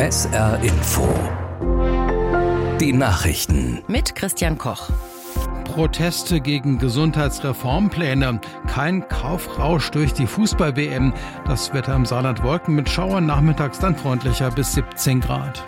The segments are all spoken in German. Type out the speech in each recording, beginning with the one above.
SR Info. Die Nachrichten. Mit Christian Koch. Proteste gegen Gesundheitsreformpläne. Kein Kaufrausch durch die Fußball-WM. Das Wetter im Saarland Wolken mit Schauern, nachmittags dann freundlicher bis 17 Grad.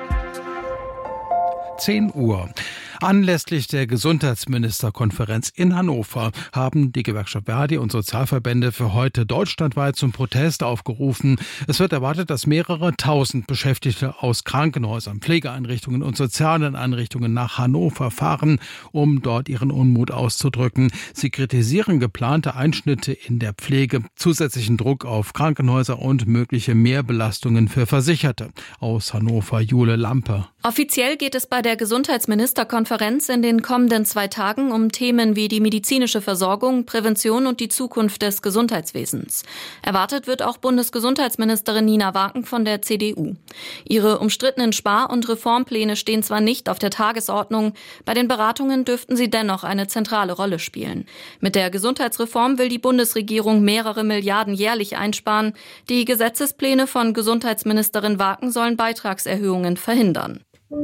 10 Uhr. Anlässlich der Gesundheitsministerkonferenz in Hannover haben die Gewerkschaft Verdi und Sozialverbände für heute deutschlandweit zum Protest aufgerufen. Es wird erwartet, dass mehrere tausend Beschäftigte aus Krankenhäusern, Pflegeeinrichtungen und sozialen Einrichtungen nach Hannover fahren, um dort ihren Unmut auszudrücken. Sie kritisieren geplante Einschnitte in der Pflege, zusätzlichen Druck auf Krankenhäuser und mögliche Mehrbelastungen für Versicherte. Aus Hannover Jule Lampe. Offiziell geht es bei der Gesundheitsministerkonferenz in den kommenden 2 Tagen um Themen wie die medizinische Versorgung, Prävention und die Zukunft des Gesundheitswesens. Erwartet wird auch Bundesgesundheitsministerin Nina Waken von der CDU. Ihre umstrittenen Spar- und Reformpläne stehen zwar nicht auf der Tagesordnung, bei den Beratungen dürften sie dennoch eine zentrale Rolle spielen. Mit der Gesundheitsreform will die Bundesregierung mehrere Milliarden jährlich einsparen. Die Gesetzespläne von Gesundheitsministerin Waken sollen Beitragserhöhungen verhindern.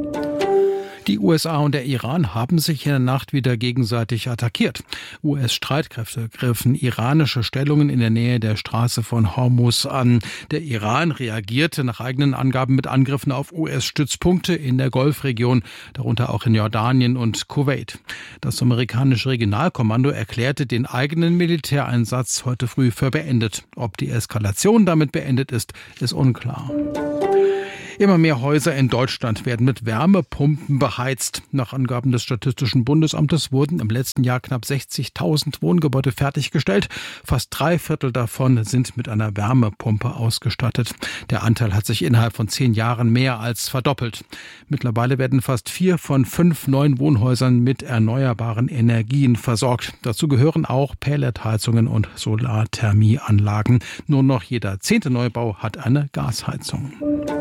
Die USA und der Iran haben sich in der Nacht wieder gegenseitig attackiert. US-Streitkräfte griffen iranische Stellungen in der Nähe der Straße von Hormuz an. Der Iran reagierte nach eigenen Angaben mit Angriffen auf US-Stützpunkte in der Golfregion, darunter auch in Jordanien und Kuwait. Das amerikanische Regionalkommando erklärte den eigenen Militäreinsatz heute früh für beendet. Ob die Eskalation damit beendet ist, ist unklar. Immer mehr Häuser in Deutschland werden mit Wärmepumpen beheizt. Nach Angaben des Statistischen Bundesamtes wurden im letzten Jahr knapp 60.000 Wohngebäude fertiggestellt. Fast 3/4 davon sind mit einer Wärmepumpe ausgestattet. Der Anteil hat sich innerhalb von 10 Jahren mehr als verdoppelt. Mittlerweile werden fast 4 von 5 neuen Wohnhäusern mit erneuerbaren Energien versorgt. Dazu gehören auch Pelletheizungen und Solarthermieanlagen. Nur noch jeder 10. Neubau hat eine Gasheizung.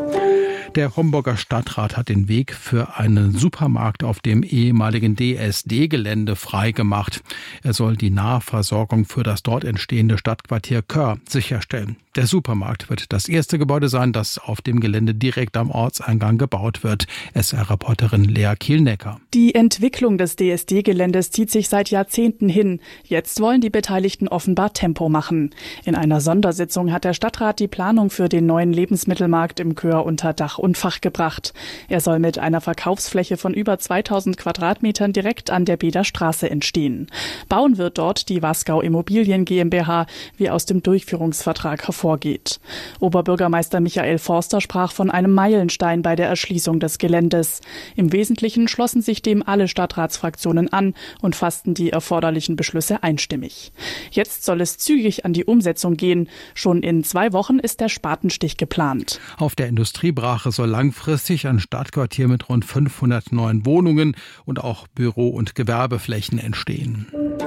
Der Homburger Stadtrat hat den Weg für einen Supermarkt auf dem ehemaligen DSD-Gelände freigemacht. Er soll die Nahversorgung für das dort entstehende Stadtquartier Köhr sicherstellen. Der Supermarkt wird das erste Gebäude sein, das auf dem Gelände direkt am Ortseingang gebaut wird. SR-Reporterin Lea Kielnecker. Die Entwicklung des DSD-Geländes zieht sich seit Jahrzehnten hin. Jetzt wollen die Beteiligten offenbar Tempo machen. In einer Sondersitzung hat der Stadtrat die Planung für den neuen Lebensmittelmarkt im Köhr unter Dach und Fach gebracht. Er soll mit einer Verkaufsfläche von über 2000 Quadratmetern direkt an der Beder Straße entstehen. Bauen wird dort die Wasgau Immobilien GmbH, wie aus dem Durchführungsvertrag hervorgeht. Oberbürgermeister Michael Forster sprach von einem Meilenstein bei der Erschließung des Geländes. Im Wesentlichen schlossen sich dem alle Stadtratsfraktionen an und fassten die erforderlichen Beschlüsse einstimmig. Jetzt soll es zügig an die Umsetzung gehen. Schon in 2 Wochen ist der Spatenstich geplant. Auf der Industriebrache soll langfristig ein Stadtquartier mit rund 500 neuen Wohnungen und auch Büro- und Gewerbeflächen entstehen.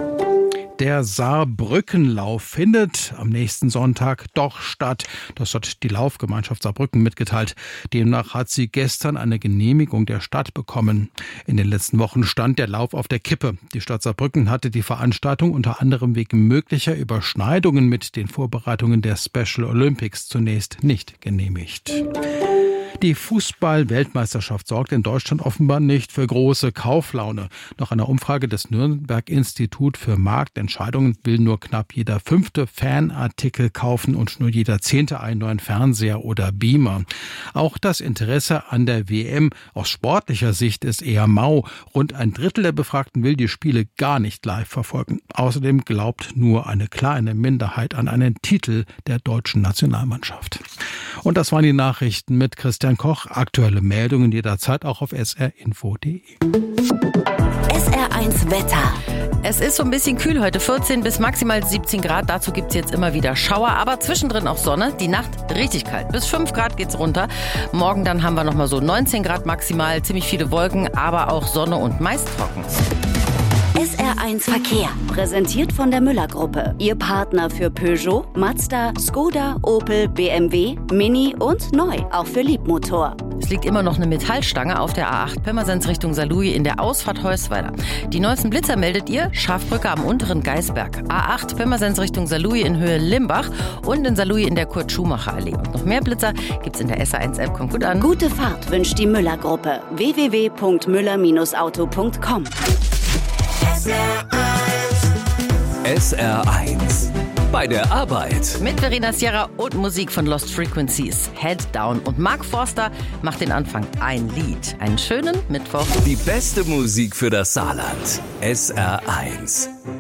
Der Saarbrückenlauf findet am nächsten Sonntag doch statt. Das hat die Laufgemeinschaft Saarbrücken mitgeteilt. Demnach hat sie gestern eine Genehmigung der Stadt bekommen. In den letzten Wochen stand der Lauf auf der Kippe. Die Stadt Saarbrücken hatte die Veranstaltung unter anderem wegen möglicher Überschneidungen mit den Vorbereitungen der Special Olympics zunächst nicht genehmigt. Die Fußball-Weltmeisterschaft sorgt in Deutschland offenbar nicht für große Kauflaune. Nach einer Umfrage des Nürnberg-Institut für Marktentscheidungen will nur knapp jeder 5. Fanartikel kaufen und nur jeder 10. einen neuen Fernseher oder Beamer. Auch das Interesse an der WM aus sportlicher Sicht ist eher mau. Rund 1/3 der Befragten will die Spiele gar nicht live verfolgen. Außerdem glaubt nur eine kleine Minderheit an einen Titel der deutschen Nationalmannschaft. Und das waren die Nachrichten mit Christian Koch. Aktuelle Meldungen jederzeit auch auf srinfo.de. SR1 Wetter. Es ist so ein bisschen kühl heute, 14 bis maximal 17 Grad. Dazu gibt es jetzt immer wieder Schauer, aber zwischendrin auch Sonne. Die Nacht richtig kalt. Bis 5 Grad geht's runter. Morgen dann haben wir nochmal so 19 Grad maximal. Ziemlich viele Wolken, aber auch Sonne und meist trocken. SR1 Verkehr, präsentiert von der Müller-Gruppe. Ihr Partner für Peugeot, Mazda, Skoda, Opel, BMW, Mini und neu, auch für Liebmotor. Es liegt immer noch eine Metallstange auf der A8 Pirmasens Richtung Saarlouis in der Ausfahrt Heusweiler. Die neuesten Blitzer meldet ihr, Schafbrücke am unteren Geisberg. A8 Pirmasens Richtung Saarlouis in Höhe Limbach und in Saarlouis in der Kurt-Schumacher-Allee. Und noch mehr Blitzer gibt's in der SR1-App. Kommt gut an. Gute Fahrt wünscht die Müller-Gruppe. www.müller-auto.com. SR1 bei der Arbeit. Mit Verena Sierra und Musik von Lost Frequencies. Head Down. Und Mark Forster macht den Anfang. Ein Lied. Einen schönen Mittwoch. Die beste Musik für das Saarland. SR1.